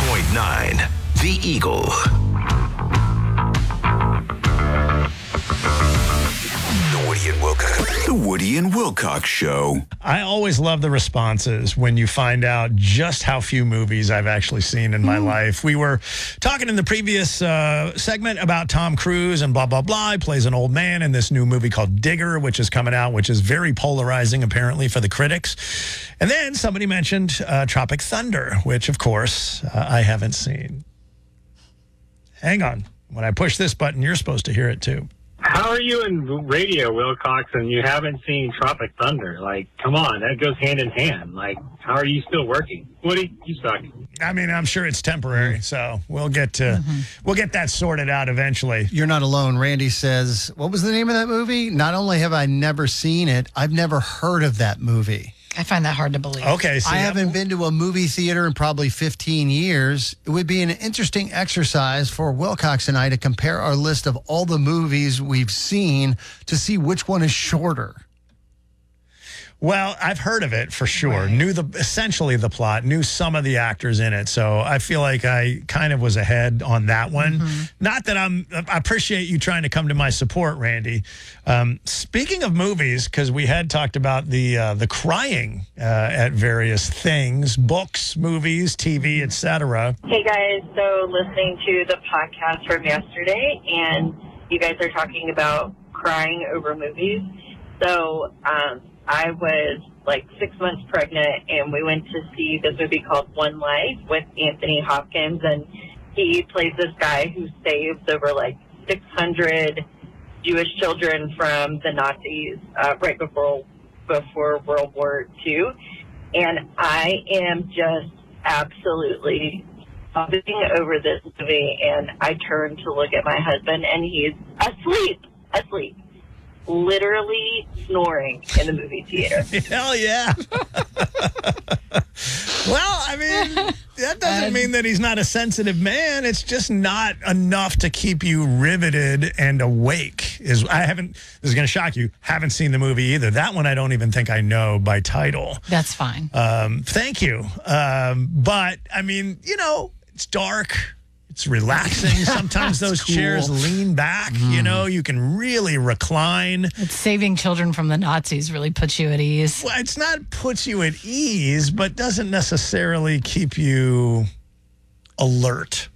101.9 The Eagle. The Woody and Wilcox Show. I always love the responses when you find out just how few movies I've actually seen in my life. We were talking in the previous segment about Tom Cruise and blah, blah, blah. He plays an old man in this new movie called Digger, which is coming out, which is very polarizing, apparently, for the critics. And then somebody mentioned Tropic Thunder, which, of course, I haven't seen. Hang on. When I push this button, you're supposed to hear it, too. How are you in radio, Wilcox, and you haven't seen Tropic Thunder? Like, come on, that goes hand in hand. Like, how are you still working? Woody, you suck. I mean, I'm sure it's temporary, so we'll get that sorted out eventually. You're not alone. Randy says, what was the name of that movie? Not only have I never seen it, I've never heard of that movie. I find that hard to believe. Okay. I haven't been to a movie theater in probably 15 years. It would be an interesting exercise for Wilcox and I to compare our list of all the movies we've seen to see which one is shorter. Well, I've heard of it for sure. Right. Knew essentially the plot, knew some of the actors in it. So I feel like I kind of was ahead on that one. Not that I appreciate you trying to come to my support, Randy. Speaking of movies, because we had talked about the crying at various things, books, movies, TV, etc. Hey guys, so listening to the podcast from yesterday, and you guys are talking about crying over movies. So I was like 6 months pregnant, and we went to see this movie called One Life with Anthony Hopkins, and he plays this guy who saves over like 600 Jewish children from the Nazis right before World War II. And I am just absolutely sobbing over this movie, and I turned to look at my husband, and he's asleep. Literally snoring in the movie theater. Hell yeah. Well, I mean, that doesn't mean that he's not a sensitive man. It's just not enough to keep you riveted and awake. This is going to shock you, haven't seen the movie either. That one I don't even think I know by title. That's fine. Thank you. But, I mean, it's dark. It's relaxing. Sometimes those chairs lean back. You can really recline. It's saving children from the Nazis really puts you at ease. Well, it's not puts you at ease, but doesn't necessarily keep you alert.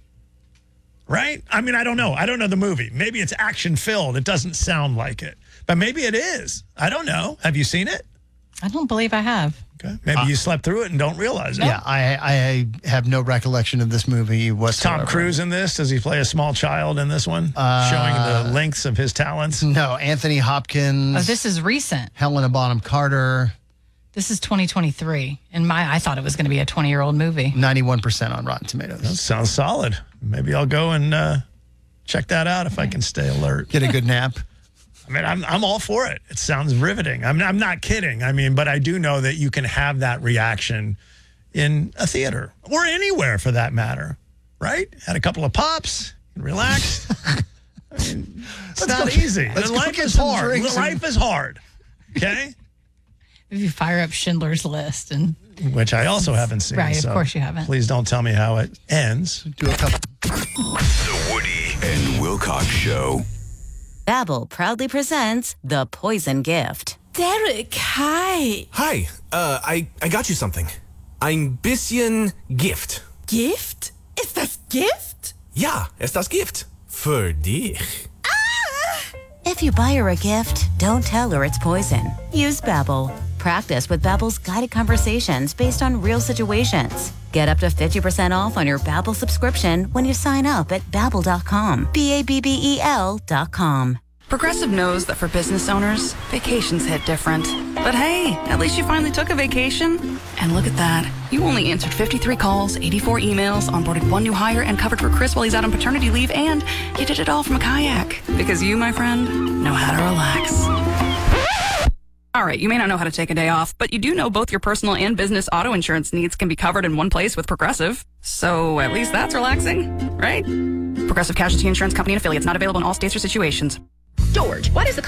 Right? I mean, I don't know. I don't know the movie. Maybe it's action-filled. It doesn't sound like it. But maybe it is. I don't know. Have you seen it? I don't believe I have. Okay. Maybe you slept through it and don't realize it. Yeah, I have no recollection of this movie whatsoever. Tom Cruise in this? Does he play a small child in this one? Showing the lengths of his talents? No, Anthony Hopkins. Oh, this is recent. Helena Bonham Carter. This is 2023. I thought it was going to be a 20-year-old movie. 91% on Rotten Tomatoes. That sounds solid. Maybe I'll go and check that out if I can stay alert. Get a good nap. I mean, I'm all for it. It sounds riveting. I'm not kidding. I mean, but I do know that you can have that reaction in a theater or anywhere for that matter, right? Had a couple of pops, relax. I mean, it's not easy. Life is hard. Life is hard. Okay? If you fire up Schindler's List which I also haven't seen. Right, so of course you haven't. Please don't tell me how it ends. Do a couple. The Woody and Wilcox Show. Babbel proudly presents The Poison Gift. Derek, hi. Hi, I got you something. Ein bisschen Gift. Gift? Ist das Gift? Ja, ist das Gift. Für dich. If you buy her a gift, don't tell her it's poison. Use Babbel. Practice with Babbel's guided conversations based on real situations. Get up to 50% off on your Babbel subscription when you sign up at Babbel.com. Babbel.com. Progressive knows that for business owners, vacations hit different. But hey, at least you finally took a vacation. And look at that. You only answered 53 calls, 84 emails, onboarded one new hire, and covered for Chris while he's out on paternity leave, and you did it all from a kayak. Because you, my friend, know how to relax. All right, you may not know how to take a day off, but you do know both your personal and business auto insurance needs can be covered in one place with Progressive. So at least that's relaxing, right? Progressive Casualty Insurance Company and Affiliates, not available in all states or situations. George, what is the